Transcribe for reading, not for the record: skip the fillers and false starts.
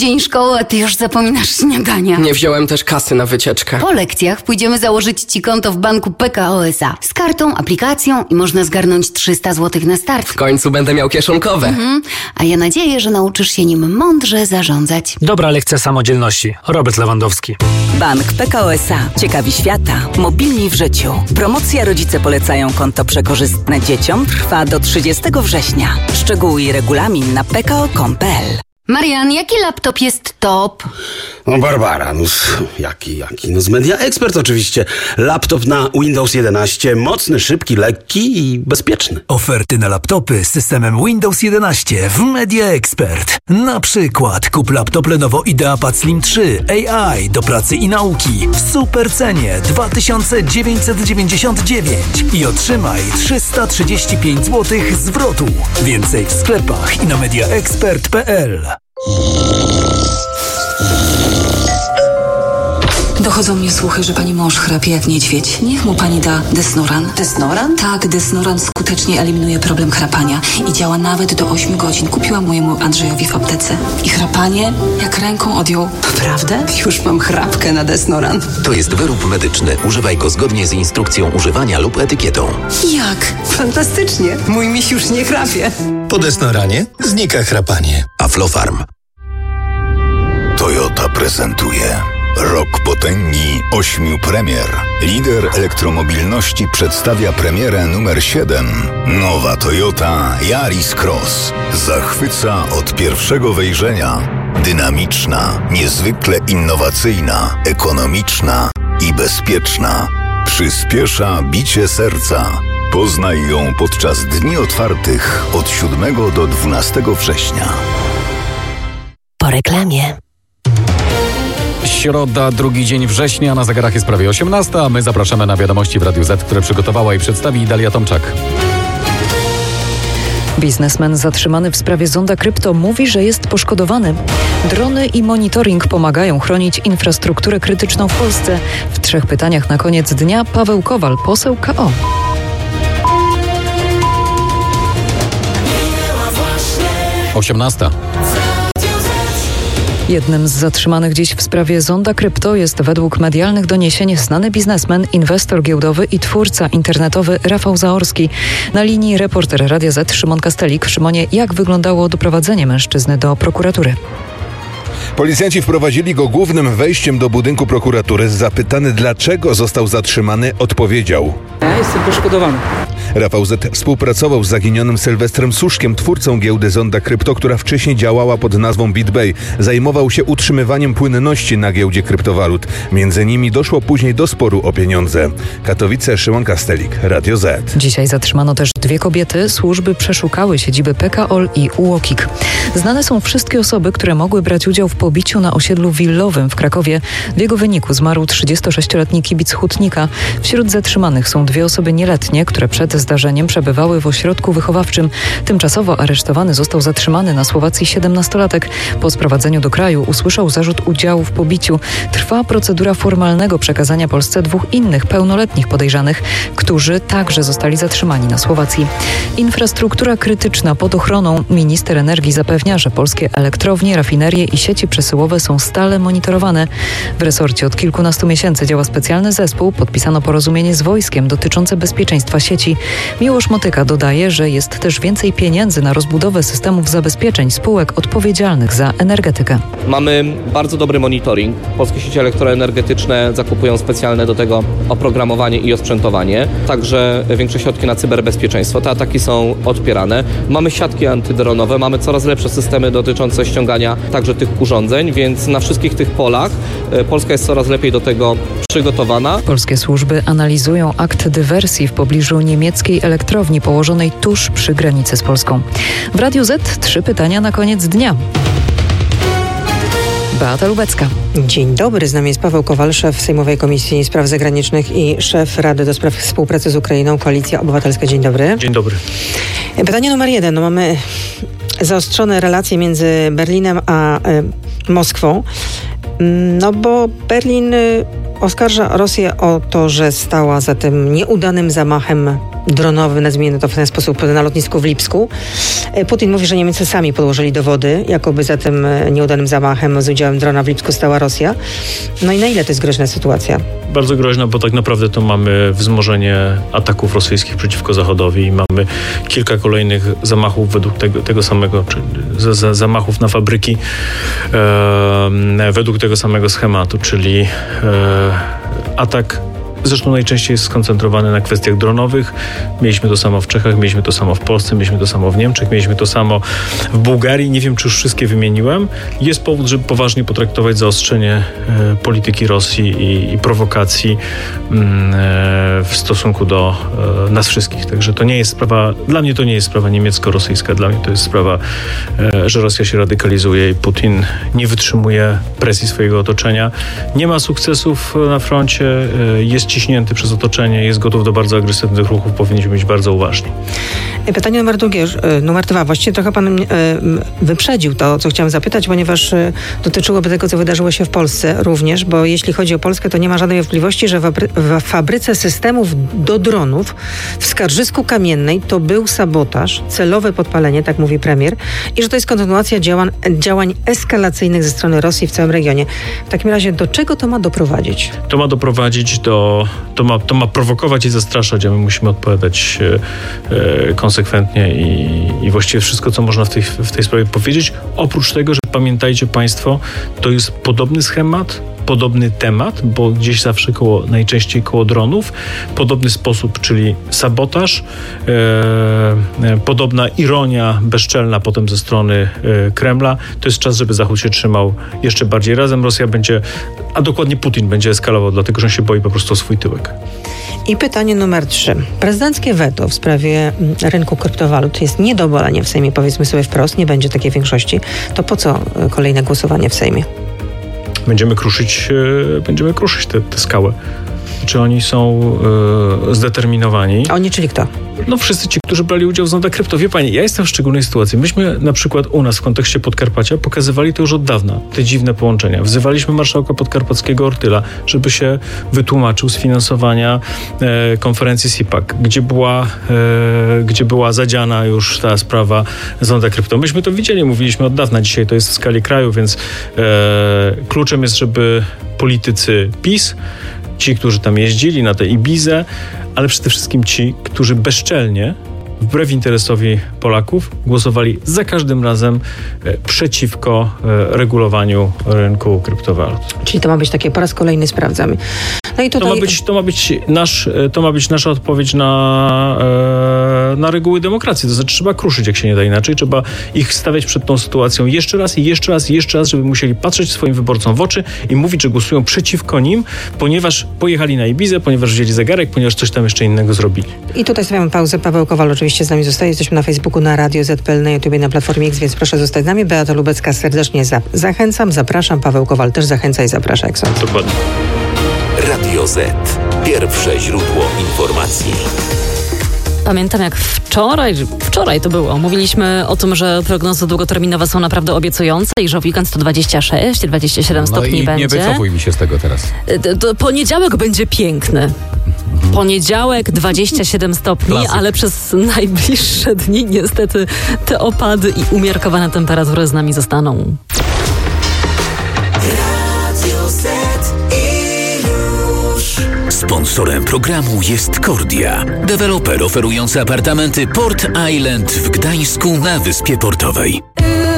Dzień szkoły, a ty już zapominasz śniadania. Nie wziąłem też kasy na wycieczkę. Po lekcjach pójdziemy założyć ci konto w banku PKO SA. Z kartą, aplikacją i można zgarnąć 300 zł na start. W końcu będę miał kieszonkowe. A ja nadzieję, że nauczysz się nim mądrze zarządzać. Dobra lekcja samodzielności. Robert Lewandowski. Bank PKO SA. Ciekawi świata. Mobilni w życiu. Promocja Rodzice polecają konto przekorzystne dzieciom trwa do 30 września. Szczegóły i regulamin na pko.com.pl. Marian, jaki laptop jest top? No Barbara, jaki? No z Media Expert oczywiście. Laptop na Windows 11, mocny, szybki, lekki i bezpieczny. Oferty na laptopy z systemem Windows 11 w Media Expert. Na przykład kup laptop Lenovo IdeaPad Slim 3 AI do pracy i nauki w super cenie 2999 i otrzymaj 335 zł zwrotu. Więcej w sklepach i na mediaexpert.pl. Dochodzą mnie słuchy, że pani mąż chrapie jak niedźwiedź. Niech mu pani da Desnoran. Desnoran? Tak, Desnoran skutecznie eliminuje problem chrapania i działa nawet do 8 godzin. Kupiłam mojemu Andrzejowi w aptece. I chrapanie jak ręką odjął. Naprawdę? Już mam chrapkę na Desnoran. To jest wyrób medyczny. Używaj go zgodnie z instrukcją używania lub etykietą. Jak? Fantastycznie. Mój miś już nie chrapie. Po Desnoranie znika chrapanie. Aflofarm. Toyota prezentuje Rok potęgi 8 premier. Lider elektromobilności przedstawia premierę numer 7. Nowa Toyota Yaris Cross. Zachwyca od pierwszego wejrzenia. Dynamiczna, niezwykle innowacyjna, ekonomiczna i bezpieczna. Przyspiesza bicie serca. Poznaj ją podczas dni otwartych od 7 do 12 września. Po reklamie. Środa, drugi dzień września, na zegarach jest prawie 18, a my zapraszamy na wiadomości w Radiu Z, które przygotowała i przedstawi Dalia Tomczak. Biznesmen zatrzymany w sprawie zonda krypto mówi, że jest poszkodowany. Drony i monitoring pomagają chronić infrastrukturę krytyczną w Polsce. W 3 pytaniach na koniec dnia Paweł Kowal, poseł KO. Jednym z zatrzymanych dziś w sprawie zonda krypto jest według medialnych doniesień znany biznesmen, inwestor giełdowy i twórca internetowy Rafał Zaorski. Na linii reporter Radia Z Szymon Kastelik. Szymonie, jak wyglądało doprowadzenie mężczyzny do prokuratury? Policjanci wprowadzili go głównym wejściem do budynku prokuratury. Zapytany, dlaczego został zatrzymany, odpowiedział: ja jestem poszkodowany. Rafał Z współpracował z zaginionym Sylwestrem Suszkiem, twórcą giełdy Zonda Krypto, która wcześniej działała pod nazwą BitBay. Zajmował się utrzymywaniem płynności na giełdzie kryptowalut. Między nimi doszło później do sporu o pieniądze. Katowice, Szymon Kastelik, Radio Z. Dzisiaj zatrzymano też 2 kobiety. Służby przeszukały siedziby PKOL i UOKiK. Znane są wszystkie osoby, które mogły brać udział w pobiciu na osiedlu willowym w Krakowie. W jego wyniku zmarł 36-letni kibic Hutnika. Wśród zatrzymanych są 2 osoby nieletnie, które przed zdarzeniem przebywały w ośrodku wychowawczym. Tymczasowo aresztowany został zatrzymany na Słowacji 17-latek. Po sprowadzeniu do kraju usłyszał zarzut udziału w pobiciu. Trwa procedura formalnego przekazania Polsce 2 innych pełnoletnich podejrzanych, którzy także zostali zatrzymani na Słowacji. Infrastruktura krytyczna pod ochroną. Minister energii zapewnia, że polskie elektrownie, rafinerie i sieci przesyłowe są stale monitorowane. W resorcie od kilkunastu miesięcy działa specjalny zespół. Podpisano porozumienie z wojskiem dotyczące bezpieczeństwa sieci. Miłosz Motyka dodaje, że jest też więcej pieniędzy na rozbudowę systemów zabezpieczeń spółek odpowiedzialnych za energetykę. Mamy bardzo dobry monitoring. Polskie sieci elektroenergetyczne zakupują specjalne do tego oprogramowanie i osprzętowanie. Także większe środki na cyberbezpieczeństwo. Te ataki są odpierane. Mamy siatki antydronowe, mamy coraz lepsze systemy dotyczące ściągania także tych urządzeń, więc na wszystkich tych polach Polska jest coraz lepiej do tego przygotowana. Polskie służby analizują akt dywersji w pobliżu niemieckiej elektrowni położonej tuż przy granicy z Polską. W Radiu Z 3 pytania na koniec dnia. Beata Lubecka. Dzień dobry, z nami jest Paweł Kowal, szef Sejmowej Komisji Spraw Zagranicznych i szef Rady do Spraw Współpracy z Ukrainą, Koalicja Obywatelska. Dzień dobry. Dzień dobry. Pytanie numer 1. Mamy zaostrzone relacje między Berlinem a Moskwą, bo Berlin oskarża Rosję o to, że stała za tym nieudanym zamachem dronowy, nazwijmy to w ten sposób, na lotnisku w Lipsku. Putin mówi, że Niemcy sami podłożyli dowody, jakoby za tym nieudanym zamachem z udziałem drona w Lipsku stała Rosja. No i na ile to jest groźna sytuacja? Bardzo groźna, bo tak naprawdę to mamy wzmożenie ataków rosyjskich przeciwko Zachodowi i mamy kilka kolejnych zamachów według tego samego, czyli zamachów na fabryki według tego samego schematu, czyli atak zresztą najczęściej jest skoncentrowany na kwestiach dronowych. Mieliśmy to samo w Czechach, mieliśmy to samo w Polsce, mieliśmy to samo w Niemczech, mieliśmy to samo w Bułgarii. Nie wiem, czy już wszystkie wymieniłem. Jest powód, żeby poważnie potraktować zaostrzenie polityki Rosji i prowokacji w stosunku do nas wszystkich. Także to nie jest sprawa, dla mnie to nie jest sprawa niemiecko-rosyjska, dla mnie to jest sprawa, że Rosja się radykalizuje i Putin nie wytrzymuje presji swojego otoczenia. Nie ma sukcesów na froncie, jest ciśnięty przez otoczenie, jest gotów do bardzo agresywnych ruchów, powinniśmy być bardzo uważni. Pytanie numer dwa. Właściwie trochę pan wyprzedził to, co chciałam zapytać, ponieważ dotyczyłoby tego, co wydarzyło się w Polsce również, bo jeśli chodzi o Polskę, to nie ma żadnej wątpliwości, że w fabryce systemów do dronów w Skarżysku-Kamiennej to był sabotaż, celowe podpalenie, tak mówi premier, i że to jest kontynuacja działań eskalacyjnych ze strony Rosji w całym regionie. W takim razie do czego to ma doprowadzić? To ma doprowadzić to ma prowokować i zastraszać, a my musimy odpowiadać konsekwentnie i właściwie wszystko, co można w tej sprawie powiedzieć. Oprócz tego, że pamiętajcie Państwo, to jest podobny schemat, podobny temat, bo gdzieś zawsze najczęściej koło dronów, podobny sposób, czyli sabotaż, podobna ironia bezczelna potem ze strony Kremla. To jest czas, żeby Zachód się trzymał jeszcze bardziej razem. Rosja będzie, a dokładnie Putin będzie eskalował, dlatego że on się boi po prostu o swój tyłek. I pytanie numer 3. Prezydenckie weto w sprawie rynku kryptowalut jest nie do obalenia w Sejmie, powiedzmy sobie wprost, nie będzie takiej większości. To po co kolejne głosowanie w Sejmie? Będziemy kruszyć tę skałę. Czy oni są zdeterminowani? A oni, czyli kto? No wszyscy ci, którzy brali udział w Zonda Krypto. Wie pani, ja jestem w szczególnej sytuacji. Myśmy na przykład u nas w kontekście Podkarpacia pokazywali to już od dawna, te dziwne połączenia. Wzywaliśmy marszałka podkarpackiego Ortyla, żeby się wytłumaczył z finansowania konferencji CIPAC, gdzie była zadziana już ta sprawa Zonda Krypto. Myśmy to widzieli, mówiliśmy od dawna. Dzisiaj to jest w skali kraju, więc kluczem jest, żeby politycy PiS, ci, którzy tam jeździli na tę Ibizę, ale przede wszystkim ci, którzy bezczelnie, wbrew interesowi Polaków, głosowali za każdym razem przeciwko regulowaniu rynku kryptowalut. Czyli to ma być takie po raz kolejny sprawdzamy. No i tutaj... To ma być nasza odpowiedź na reguły demokracji. To znaczy trzeba kruszyć, jak się nie da inaczej. Trzeba ich stawiać przed tą sytuacją jeszcze raz, żeby musieli patrzeć swoim wyborcom w oczy i mówić, że głosują przeciwko nim, ponieważ pojechali na Ibizę, ponieważ wzięli zegarek, ponieważ coś tam jeszcze innego zrobili. I tutaj stawiamy pauzę. Paweł Kowal oczywiście z nami zostaje. Jesteśmy na Facebooku, na Radio Z.pl, na YouTubie, na Platformie X, więc proszę zostać z nami. Beata Lubecka serdecznie zachęcam, zapraszam. Paweł Kowal też zachęca i zaprasza, jak sądzę. Dokładnie. Radio Z. Pierwsze źródło informacji. Pamiętam jak wczoraj to było. Mówiliśmy o tym, że prognozy długoterminowe są naprawdę obiecujące i że w weekend to 26-27 stopni i będzie. Nie wycofuj mi się z tego teraz. Poniedziałek będzie piękny. Poniedziałek 27 stopni, Klasyk. ale przez najbliższe dni niestety te opady i umiarkowane temperatury z nami zostaną. Sponsorem programu jest Kordia, deweloper oferujący apartamenty Port Island w Gdańsku na Wyspie Portowej.